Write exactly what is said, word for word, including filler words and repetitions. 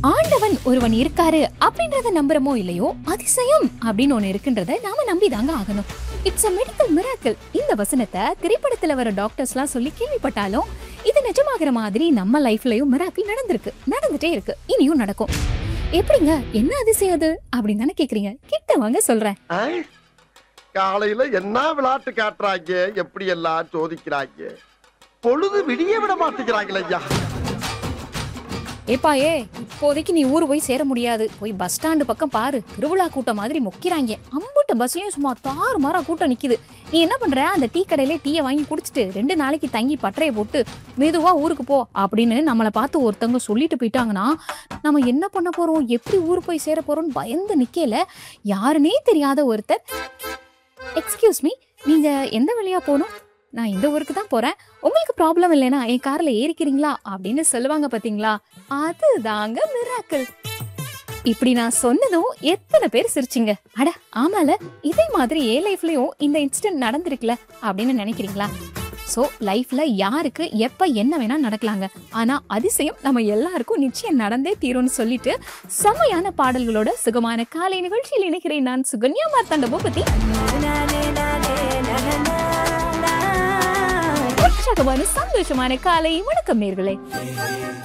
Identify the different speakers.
Speaker 1: ஆண்டவன் ஒருவன் இருக்காரு அப்படின்றத நம்புறமோ இல்லையோ, அதிசயம் அப்படின்னு ஒண்ணு இருக்குன்றத நாம நம்பிதாங்க ஆகணும். It's a medical miracle. இந்த வசனத்தை திரைப்படத்துல வர டாக்டர்ஸ் எல்லாம் சொல்லி கேள்விப்பட்டாலும் இது நிஜமாகிற மாதிரி நம்ம லைஃப்லயும் மிராக்கிள் நடந்திருக்கு, நடந்துட்டே இருக்கு, இனியும் நடக்கும். எப்படிங்க, என்ன அதிசயம் அது அப்படின்னு தானே கேக்குறீங்க? கிட்ட வாங்க சொல்றேன்.
Speaker 2: காலையில என்ன விளையாட்டு காட்டுறாங்க, எப்படி எல்லாம் சோதிக்கிறாங்க, பொழுது விடிய விட மாட்டேங்கிறாங்களே ஐயா.
Speaker 1: ஏப்பா ஏ, இப்போதைக்கு நீ ஊரு போய் சேர முடியாது. போய் பஸ் ஸ்டாண்டு பக்கம் பாரு, திருவிழா கூட்டம் மாதிரி மொக்கிறாங்க. அம்புட்ட பஸ்லயும் சும்மா தாறு மாறா கூட்டம் நிக்குது. நீ என்ன பண்ற, அந்த டீ கடையில டீயை வாங்கி குடிச்சிட்டு ரெண்டு நாளைக்கு தங்கி பட்டறையை போட்டு மெதுவா ஊருக்கு போ அப்படின்னு நம்மளை பார்த்து ஒருத்தவங்க சொல்லிட்டு போயிட்டாங்கன்னா நம்ம என்ன பண்ண போறோம், எப்படி ஊரு போய் சேர போறோம்னு பயந்து நிக்கல யாருன்னே தெரியாத ஒருத்தர், எக்ஸ்கியூஸ் மீ, நீங்க எந்த வழியா போகணும்? நான் இந்த ஊருக்கு தான் போறேன், உங்களுக்கு ப்ராப்ளம் இல்லைன்னா என் கார்ல ஏறிக்கிறீங்களா அப்படின்னு சொல்லுவாங்க பாத்தீங்களா? அதுதாங்க மிராக்கிள். இப்படி நான் சொன்னதும் எத்தனை பேர் சிரிச்சிங்க? அட ஆமால, இதே மாதிரி ஏ லைஃப்லயும் இந்த இன்சிடென்ட் நடந்திருக்குல அப்படின்னு நினைக்கிறீங்களா? சோ லைஃப்ல யாருக்கு எப்ப என்ன வேணா நடக்கலாங்க, ஆனா அதிசயம் நம்ம எல்லாருக்கும் நிச்சயம் நடந்தே தீரும்னு சொல்லிட்டு செமையான பாடல்களோட சுகமான காலை நிகழ்ச்சியில் இணைகிறேன். நான் சுகன்யா மார்த்தாண்ட பூபதி. உற்சாகமான சந்தோஷமான காலை வணக்கம் நேயர்களே.